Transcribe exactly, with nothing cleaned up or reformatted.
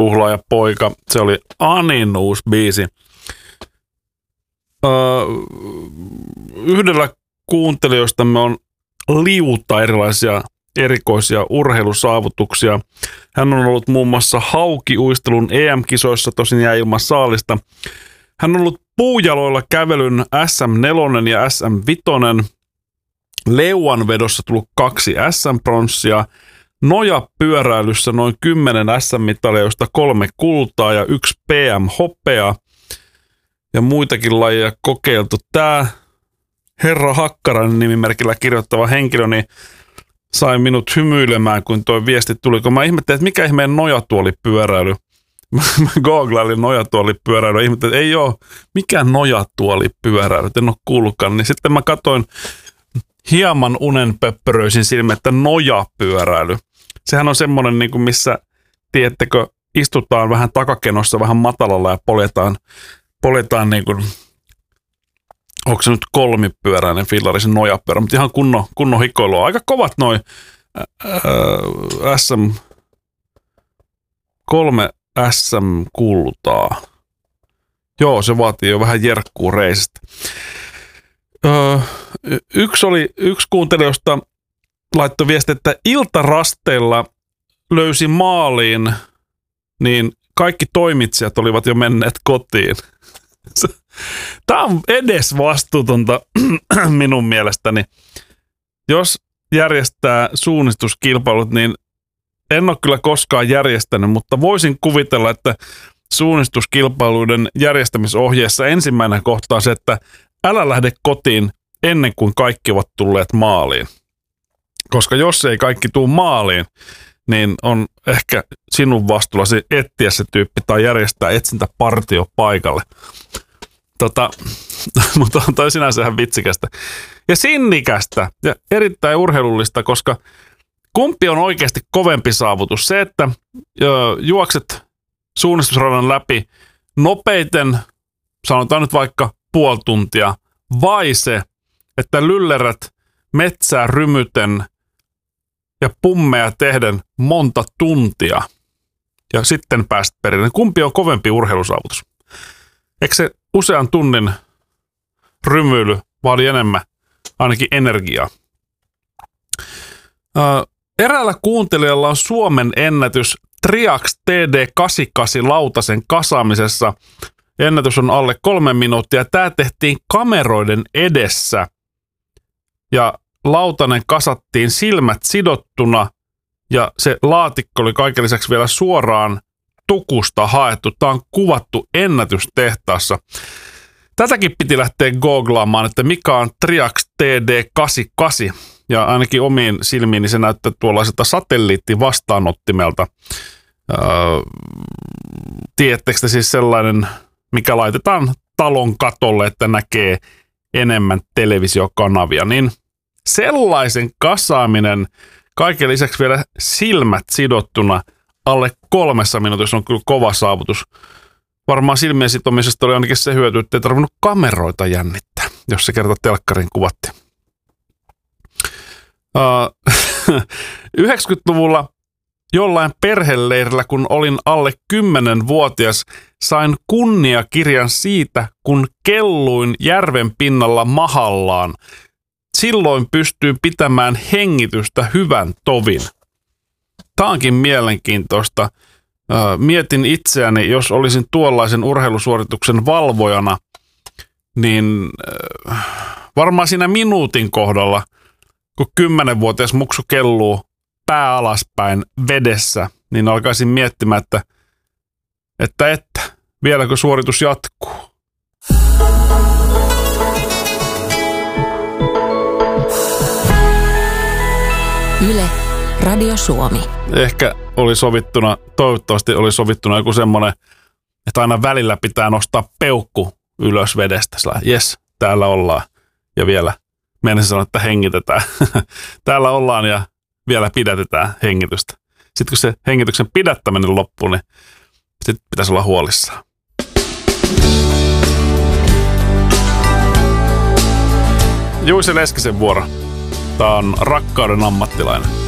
Tuhlaaja poika. Se oli Anin uusi biisi. Öö, yhdellä kuuntelijoistamme on liuta erilaisia erikoisia urheilusaavutuksia. Hän on ollut muun muassa haukiuistelun E M-kisoissa, tosin jäi ilman saalista. Hän on ollut puujaloilla kävelyn S M neljä ja S M viisi. Leuanvedossa tullut kaksi S M-pronssia. Nojapyöräilyssä noin kymmenen S M-mitalia, joista kolme kultaa ja yksi P M-hopeaa. Ja muitakin lajeja kokeiltu. Tämä Herra Hakkarainen nimimerkillä kirjoittava henkilö niin sai minut hymyilemään, kun toi viesti tuli. Kun mä ihmettelin, että mikä ihmeen nojatuolipyöräily. Mä googlailin nojatuolipyöräily ja ihmettelin, että ei ole mikään nojatuolipyöräily. En ole kuullutkaan. Niin sitten mä katsoin hieman unenpöppöröisin silmin, että nojapyöräily. Sehän on semmoinen, niin kuin missä, tiedättekö, istutaan vähän takakenossa vähän matalalla ja poljetaan, poljetaan niin kuin, onko se nyt kolmipyöräinen fillarisen nojapyörä, mutta ihan kunnon, kunnon hikoilua. Aika kovat noi ää, S M, kolme S M-kultaa. Joo, se vaatii jo vähän jerkkuu reisistä. Öö, yksi oli, yksi kuuntelijoista laittoi viesti, että iltarasteilla löysi maaliin, niin kaikki toimitsijat olivat jo menneet kotiin. Tämä on edes vastuutonta minun mielestäni. Jos järjestää suunnistuskilpailut, niin en ole kyllä koskaan järjestänyt, mutta voisin kuvitella, että suunnistuskilpailuiden järjestämisohjeessa ensimmäinen kohta on se, että älä lähde kotiin ennen kuin kaikki ovat tulleet maaliin. Koska jos ei kaikki tule maaliin, niin on ehkä sinun vastuullasi etsiä se tyyppi tai järjestää etsintäpartio paikalle. Tota, mutta on toi sinänsä ihan vitsikästä. Ja sinnikästä ja erittäin urheilullista, koska kumpi on oikeasti kovempi saavutus? Se, että juokset suunnistusradan läpi nopeiten, sanotaan nyt vaikka puoli tuntia, vai se, että lyllerät metsää rymyten ja pummeja tehden monta tuntia ja sitten päästä perille. Kumpi on kovempi urheilusaavutus? Eikö se usean tunnin rymyily vaadi enemmän ainakin energiaa? Öö, eräällä kuuntelijalla on Suomen ennätys Triax T D kahdeksankymmentäkahdeksan lautasen kasaamisessa. Ennätys on alle kolme minuuttia. Tämä tehtiin kameroiden edessä ja lautanen kasattiin silmät sidottuna ja se laatikko oli kaiken lisäksi vielä suoraan tukusta haettu. Tämä on kuvattu ennätystehtaassa. Tätäkin piti lähteä googlaamaan, että mikä on Triax T D kahdeksankymmentäkahdeksan. Ja ainakin omiin silmiini se näyttää tuollaiselta satelliittivastaanottimelta. Öö, tiedättekö siis sellainen, mikä laitetaan talon katolle, että näkee enemmän televisiokanavia, niin sellaisen kasaaminen, kaiken lisäksi vielä silmät sidottuna alle kolmessa minuutissa on kyllä kova saavutus. Varmaan silmien sitomisesta oli ainakin se hyöty, että ei tarvinnut kameroita jännittää, jos se kerta telkkarin kuvattiin. Uh, yhdeksänkymmentäluvulla jollain perheleirillä, kun olin alle kymmenvuotias, sain kunniakirjan siitä, kun kelluin järven pinnalla mahallaan. Silloin pystyy pitämään hengitystä hyvän tovin. Tämä onkin mielenkiintoista. Mietin itseäni, jos olisin tuollaisen urheilusuorituksen valvojana, niin varmaan siinä minuutin kohdalla, kun kymmenvuotias muksu kelluu pää alaspäin vedessä, niin alkaisin miettimään, että, että, että vieläkö suoritus jatkuu. Yle, Radio Suomi. Ehkä oli sovittuna, toivottavasti oli sovittuna joku semmoinen, että aina välillä pitää nostaa peukku ylös vedestä. Jes, täällä ollaan. Ja vielä mennessä sanoa, että hengitetään. Täällä ollaan ja vielä pidätetään hengitystä. Sitten kun se hengityksen pidättäminen loppuu, niin sitten pitäisi olla huolissaan. Juise Leskisen vuoro. Tämä on Rakkauden ammattilainen.